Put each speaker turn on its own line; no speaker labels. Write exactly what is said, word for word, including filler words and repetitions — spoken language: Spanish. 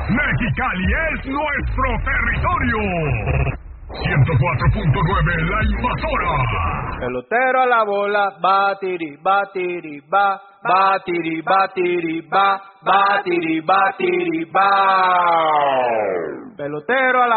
Mexicali es nuestro territorio. ciento cuatro punto nueve La Invasora.
Pelotero a la bola, batiri, batiri, ba, batiri, batiri, ba, batiri, batiri, ba. Pelotero a la